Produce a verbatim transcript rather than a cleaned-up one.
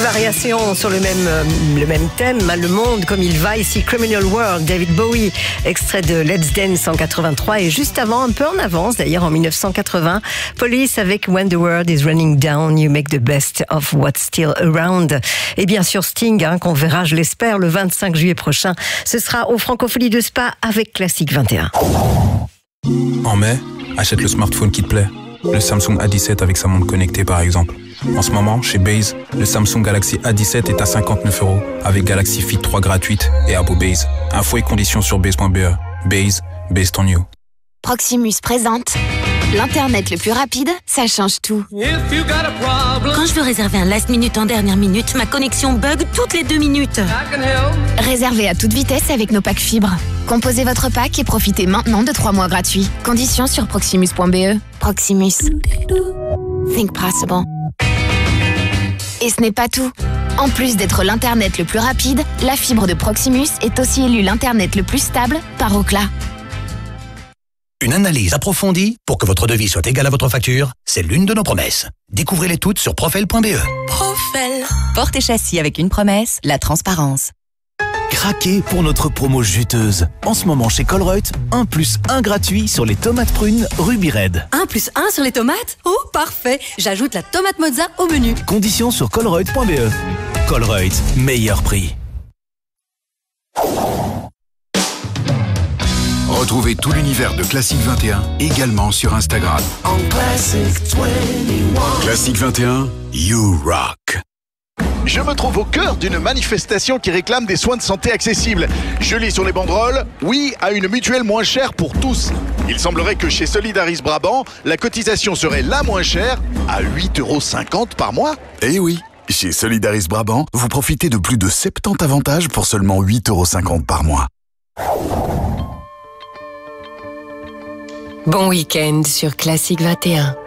variations sur le même, euh, le même thème, le monde comme il va. Ici Criminal World, David Bowie, extrait de Let's Dance en quatre-vingt-trois, et juste avant, un peu en avance d'ailleurs, en dix-neuf cent quatre-vingts, Police avec When the World is Running Down, You Make the Best of What's Still Around. Et bien sûr Sting, hein, qu'on verra, je l'espère, le vingt-cinq juillet prochain. Ce sera au Francophonie de Spa avec Classique vingt et un. En mai, achète le smartphone qui te plaît. Le Samsung A dix-sept avec sa montre connectée par exemple. En ce moment, chez Base, le Samsung Galaxy A dix-sept est à cinquante-neuf euros avec Galaxy Fit trois gratuite et Abo Base. Infos et conditions sur base point b e. Base, based on you. Proximus présente l'Internet le plus rapide, ça change tout. Quand je veux réserver un last minute en dernière minute, ma connexion bug toutes les deux minutes. Réservez à toute vitesse avec nos packs fibres. Composez votre pack et profitez maintenant de trois mois gratuits. Conditions sur proximus point b e. Proximus. Think possible. Et ce n'est pas tout. En plus d'être l'Internet le plus rapide, la fibre de Proximus est aussi élue l'Internet le plus stable par Ookla. Une analyse approfondie pour que votre devis soit égal à votre facture, c'est l'une de nos promesses. Découvrez-les toutes sur profel point b e. Profel. Porte et châssis avec une promesse, la transparence. Craquez pour notre promo juteuse. En ce moment chez Colruyt, un plus un gratuit sur les tomates prunes Ruby Red. un plus un sur les tomates? Oh, parfait! J'ajoute la tomate mozza au menu. Conditions sur colruyt point b e. Colruyt, meilleur prix. Retrouvez tout l'univers de Classique vingt et un également sur Instagram. Classique vingt et un, you rock. Je me trouve au cœur d'une manifestation qui réclame des soins de santé accessibles. Je lis sur les banderoles, oui à une mutuelle moins chère pour tous. Il semblerait que chez Solidaris Brabant, la cotisation serait la moins chère, à huit euros cinquante par mois. Eh oui, chez Solidaris Brabant, vous profitez de plus de soixante-dix avantages pour seulement huit euros cinquante par mois. Bon week-end sur Classique vingt et un.